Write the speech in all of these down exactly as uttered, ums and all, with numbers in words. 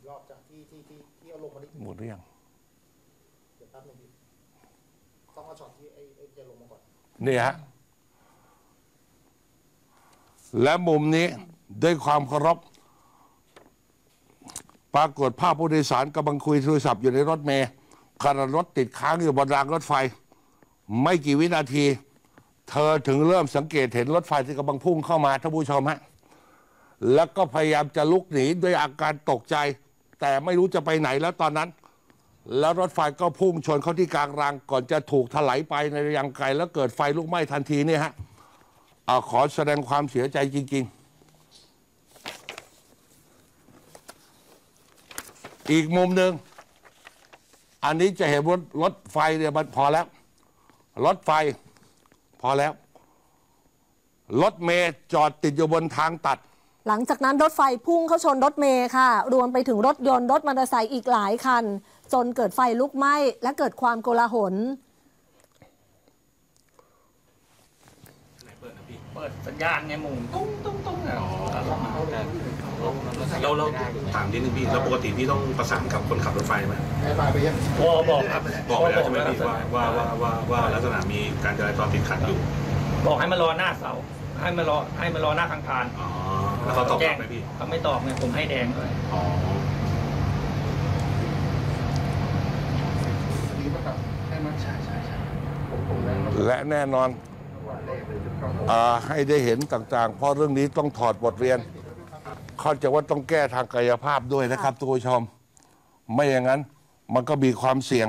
รอบจากที่ที่ที่ที่เอาลงมาดิหมดหรือยังเดี๋ยวแป๊บนึงพี่ต้องเอาช็อตที่ไอ้ไอ้จะลงมาก่อนนี่ฮะและมุมนี้ด้วยความเคารพปรากฏภาพผู้โดยสารกำลังคุยโทรศัพท์อยู่ในรถเมล์ขณะรถติดค้างอยู่บนรางรถไฟไม่กี่วินาทีเธอถึงเริ่มสังเกตเห็นรถไฟที่กำลังพุ่งเข้ามาท่านผู้ชมฮะแล้วก็พยายามจะลุกหนีด้วยอาการตกใจแต่ไม่รู้จะไปไหนแล้วตอนนั้นแล้วรถไฟก็พุ่งชนเข้าที่กลางรางก่อนจะถูกถลายไปในระยะไกลแล้วเกิดไฟลุกไหม้ทันทีเนี่ยฮะขอแสดงความเสียใจจริงๆอีกมุมหนึ่งอันนี้จะเห็นรถรถไฟเนี่ยมันพอแล้วรถไฟพอแล้วรถเมล์จอดติดอยู่บนทางตัดหลังจากนั้นรถไฟพุ่งเข้าชนรถเมล์ค่ะรวมไปถึงรถยนต์รถมอเตอร์ไซค์อีกหลายคันจนเกิดไฟลุกไหม้และเกิดความโกลาหลเปิดสัญญาณไงมุงตุ้งตุ้งตุ้งอ๋อเราเราถามนิดนึงพี่แล้วปกติพี่ต้องประสานกับคนขับรถไฟไหมไฟไปยังพอบอกครับบอกแล้วใช่ไหมพี่ว่าว่าว่าว่าว่าลักษณะมีการจราจรติดขัดอยู่บอกให้มารอหน้าเสาให้มารอให้มารอหน้าทางผ่านอ๋อแล้วเขาตอบกลับไหมพี่เขาไม่ตอบไงผมให้แดงเลยอ๋อใช่ใช่ใช่และแน่นอนให้ได้เห็นต่างๆเพราะเรื่องนี้ต้องถอดบทเรียนเข้าใจว่าต้องแก้ทางกายภาพด้วยนะครับทุกผู้ชมไม่อย่างนั้นมันก็มีความเสี่ยง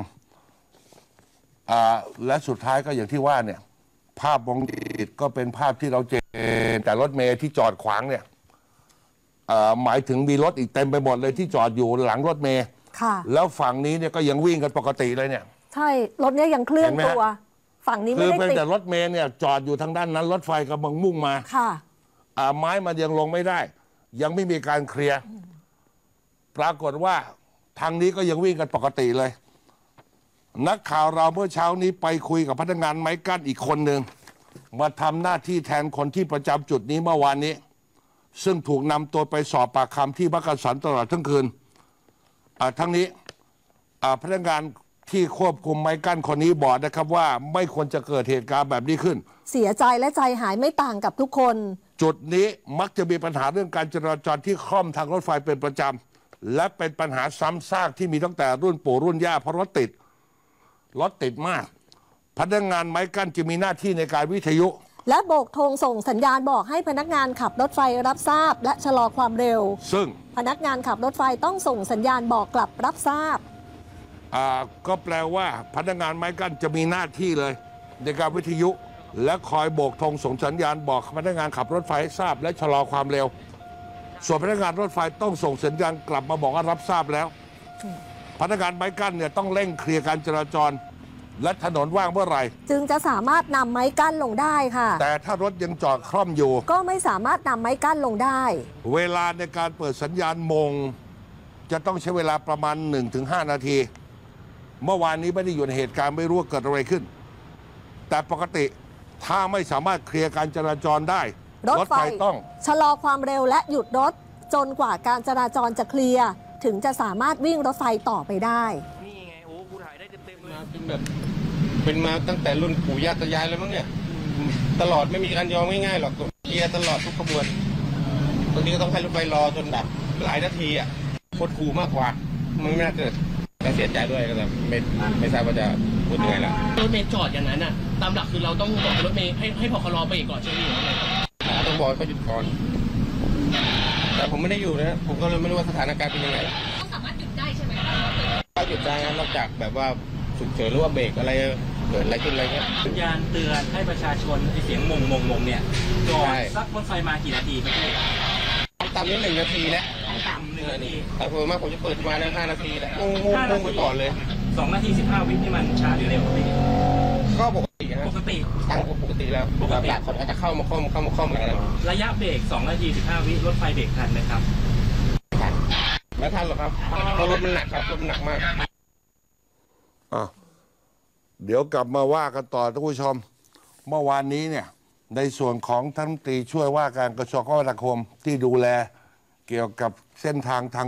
และสุดท้ายก็อย่างที่ว่าเนี่ยภาพวงจรปิดก็เป็นภาพที่เราเจอแต่รถเมล์ที่จอดขวางเนี่ยหมายถึงมีรถอีกเต็มไปหมดเลยที่จอดอยู่หลังรถเมล์แล้วฝั่งนี้เนี่ยก็ยังวิ่งกันปกติเลยเนี่ยใช่รถนี้ยังเคลื่อนตัวฝั่งนี้ไม่ได้ติดแต่รถเมล์เนี่ยจอดอยู่ทางด้านนั้นรถไฟกำลังมุ่งมาค่ะไม้มันยังลงไม่ได้ยังไม่มีการเคลียร์ปรากฏว่าทางนี้ก็ยังวิ่งกันปกติเลยนักข่าวเราเมื่อเช้านี้ไปคุยกับพนักงานไม้กั้นอีกคนหนึ่งมาทำหน้าที่แทนคนที่ประจำจุดนี้เมื่อวานนี้ซึ่งถูกนำตัวไปสอบปากคำที่มักกะสันตลอดทั้งคืนทั้งนี้พนักงานที่ควบคุมไม้กั้นคนนี้บอกนะครับว่าไม่ควรจะเกิดเหตุการณ์แบบนี้ขึ้นเสียใจและใจหายไม่ต่างกับทุกคนจุดนี้มักจะมีปัญหาเรื่องการจราจรที่คล่อมทางรถไฟเป็นประจำและเป็นปัญหาซ้ำซากที่มีตั้งแต่รุ่นปู่รุ่นย่าเพราะรถติดรถติดมากพนักงานไม้กั้นจะมีหน้าที่ในการวิทยุและโบกธงส่งสัญญาณบอกให้พนักงานขับรถไฟรับทราบและชะลอความเร็วซึ่งพนักงานขับรถไฟต้องส่งสัญญาณบอกกลับรับทราบอ่าก็แปลว่าพนักงานไม้กั้นจะมีหน้าที่เลยในการวิทยุและคอยโบกธงส่งสัญญาณบอกพนักงานขับรถไฟให้ทราบและชะลอความเร็วส่วนพนักงานรถไฟต้องส่งสัญญาณกลับมาบอกว่ารับทราบแล้วพนักงานไม้กั้นเนี่ยต้องเร่งเคลียร์การจราจรและถนนว่างเมื่อไหร่จึงจะสามารถนำไม้กั้นลงได้ค่ะแต่ถ้ารถยังจอดคล่อมอยู่ก็ไม่สามารถนำไม้กั้นลงได้เวลาในการเปิดสัญญาณมงจะต้องใช้เวลาประมาณ หนึ่งถึงห้า นาทีเมื่อวานนี้ไม่ได้อยู่ในเหตุการณ์ไม่รู้ว่าเกิดอะไรขึ้นแต่ปกติถ้าไม่สามารถเคลียร์การจราจรได้รถไฟต้องชะลอความเร็วและหยุดรถจนกว่าการจราจรจะเคลียร์ถึงจะสามารถวิ่งรถไฟต่อไปได้นี่ไงโอ้กูถ่ายได้เต็มๆเลยมาเป็นแบบเป็นมาตั้งแต่รุ่นปู่ย่าตายายแล้วมั้งเนี่ยตลอดไม่มีการยอมง่ายๆหรอกเคลียร์ตลอดทุกขบวนบางทีก็ต้องให้รถไฟรอจนแบบหลายนาทีอ่ะโคตรขู่มากกว่ามันไม่น่าเกิดก็เสียใจด้วยก็แต่ไม่ไม่ทราบว่าจะพูดยังไงล่ะรถเมล์จอดอย่างนั้นน่ะตามหลักคือเราต้องบอกรถเมล์ให้ให้พอคลอไปอีกก่อนใช่ไหมต้องบอกเขาหยุดก่อนแต่ผมไม่ได้อยู่นะผมก็เลยไม่รู้ว่าสถานการณ์เป็นยังไงต้องสามารถหยุดได้ใช่ไหมถ้าหยุดได้นอกจากแบบว่าฉุกเฉินหรือว่าเบรกอะไรเกิดอะไรขึ้นอะไรเงี้ยสัญญาณเตือนให้ประชาชนเสียงมงมงมงเนี่ยก่อนสักรถไฟมากี่นาทีพี่ต่ำนี่หนึ่งนาทีแล้วต่ำหนึ่งนาทีแต่ผมมากผมจะเปิดมาแล้วห้านาทีแล้วมุ่งมุ่งไปก่อนเลยสองนาทีสิบห้าวินี่มันช้าหรือเร็วพี่ก็ปกตินะปกติตั้งปกติแล้วปกติเขาอาจจะเข้ามาข้อมเข้ามาข้อมอะไรระยะเบรกสองนาทีสิบห้าวิรถไฟเบรกทันไหมครับทันไม่ทันหรอกครับเพราะรถมันหนักครับรถมันหนักมากอ่ะเดี๋ยวกลับมาว่ากันต่อท่านผู้ชมเมื่อวานนี้เนี่ยในส่วนของท่านรัฐมนตรีช่วยว่าการกระทรวงคมนาคมที่ดูแลเกี่ยวกับเส้นทางทาง